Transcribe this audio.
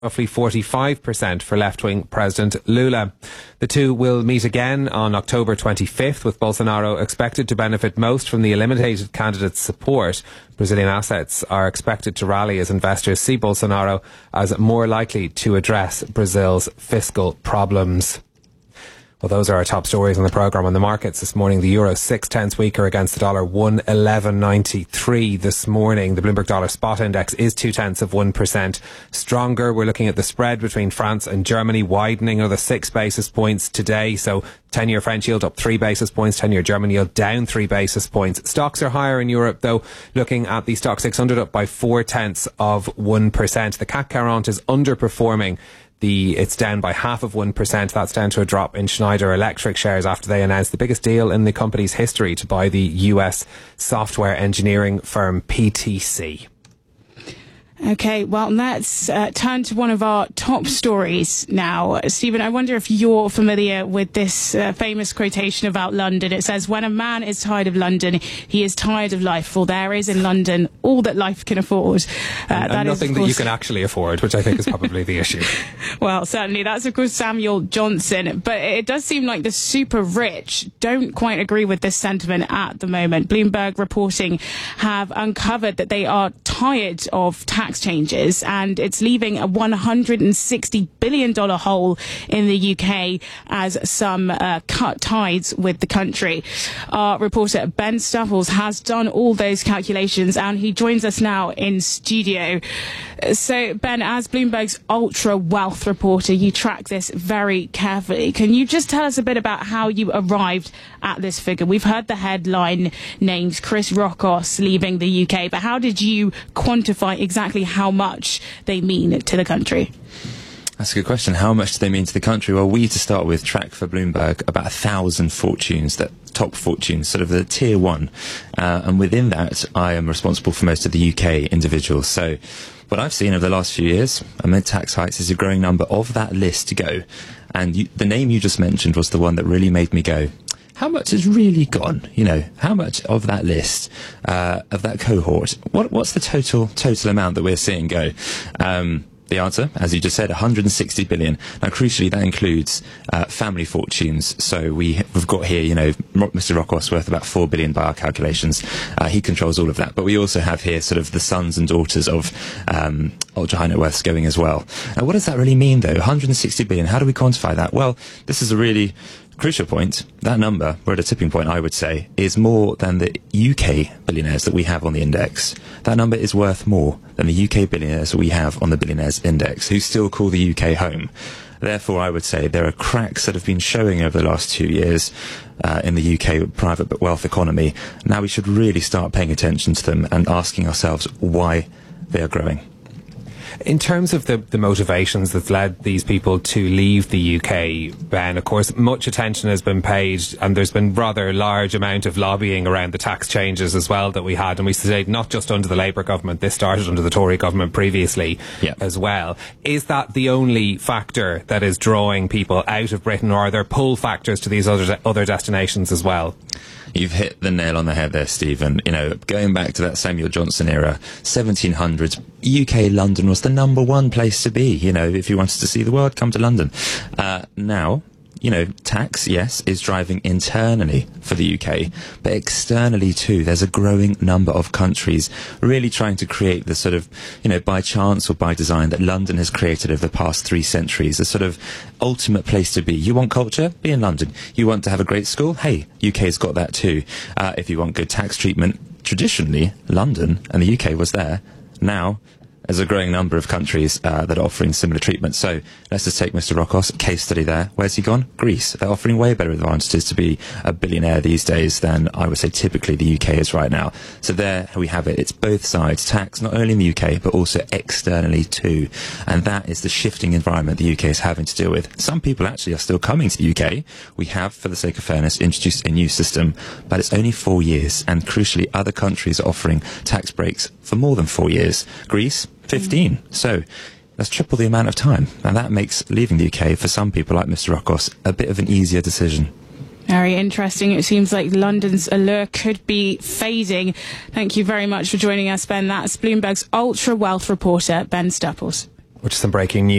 roughly 45% for left-wing President Lula. The two will meet again on October 25th, with Bolsonaro expected to benefit most from the eliminated candidate's support. Brazilian assets are expected to rally as investors see Bolsonaro as more likely to address Brazil's fiscal problems. Well, those are our top stories on the programme. On the markets this morning, the euro 6/10 weaker against the dollar, 1.1193 this morning. The Bloomberg Dollar Spot Index is 0.2% stronger. We're looking at the spread between France and Germany widening another 6 basis points today. So 10-year French yield up 3 basis points, 10-year German yield down 3 basis points. Stocks are higher in Europe, though. Looking at the Stock 600 up by 0.4%. The CAC 40 is underperforming. It's down by 0.5%. That's down to a drop in Schneider Electric shares after they announced the biggest deal in the company's history to buy the US software engineering firm PTC. Okay, well, let's turn to one of our top stories now. Stephen, I wonder if you're familiar with this famous quotation about London. It says, when a man is tired of London, he is tired of life, for there is in London all that life can afford. And nothing that you can actually afford, which I think is probably the issue. Well, certainly. That's, of course, Samuel Johnson. But it does seem like the super rich don't quite agree with this sentiment at the moment. Bloomberg reporting have uncovered that they are tired of tax changes, and it's leaving a $160 billion hole in the UK as some cut ties with the country. Our reporter Ben Stuffles has done all those calculations, and he joins us now in studio. So, Ben, as Bloomberg's ultra wealth reporter, you track this very carefully. Can you just tell us a bit about how you arrived at this figure? We've heard the headline names Chris Rockos leaving the UK, but how did you quantify exactly how much they mean to the country? That's a good question. How much do they mean to the country? Well, we, to start with, track for Bloomberg about 1,000 fortunes, that top fortunes, sort of the tier one. And within that, I am responsible for most of the UK individuals. So what I've seen over the last few years, amid tax hikes, is a growing number of that list to go. And the name you just mentioned was the one that really made me go, how much has really gone? You know, how much of that list, of that cohort, what's the total amount that we're seeing go? The answer, as you just said, 160 billion. Now, crucially, that includes family fortunes. So we've got here, you know, Mr. Rockos worth about 4 billion by our calculations. He controls all of that. But we also have here sort of the sons and daughters of ultra high net worths going as well. Now, what does that really mean, though? 160 billion. How do we quantify that? Well, this is a really crucial point. That number, we're at a tipping point, I would say, is more than the UK billionaires that we have on the index. That number is worth more than the UK billionaires that we have on the billionaires index, who still call the UK home. Therefore, I would say there are cracks that have been showing over the last 2 years in the UK private wealth economy. Now we should really start paying attention to them and asking ourselves why they are growing. In terms of the motivations that's led these people to leave the UK, Ben, of course, much attention has been paid, and there's been rather large amount of lobbying around the tax changes as well that we had, and we stayed not just under the Labour government, this started under the Tory government previously as well. Is that the only factor that is drawing people out of Britain, or are there pull factors to these other destinations as well? You've hit the nail on the head there, Stephen. You know, going back to that Samuel Johnson era, 1700s, UK London was the number one place to be. You know, if you wanted to see the world, come to London. Now, you know, tax, yes, is driving internally for the UK, but externally too, there's a growing number of countries really trying to create the sort of, you know, by chance or by design that London has created over the past 3 centuries, a sort of ultimate place to be. You want culture? Be in London. You want to have a great school? Hey, UK's got that too. If you want good tax treatment, traditionally, London and the UK was there. Now, there's a growing number of countries that are offering similar treatment. So let's just take Mr. Rockos, case study there. Where's he gone? Greece. They're offering way better advantages to be a billionaire these days than I would say typically the UK is right now. So there we have it. It's both sides. Tax, not only in the UK, but also externally too. And that is the shifting environment the UK is having to deal with. Some people actually are still coming to the UK. We have, for the sake of fairness, introduced a new system, but it's only 4 years. And crucially, other countries are offering tax breaks for more than 4 years. Greece, 15. So that's triple the amount of time. And that makes leaving the UK, for some people like Mr. Rockos, a bit of an easier decision. Very interesting. It seems like London's allure could be fading. Thank you very much for joining us, Ben. That's Bloomberg's ultra wealth reporter, Ben Stupples. Which is some breaking news.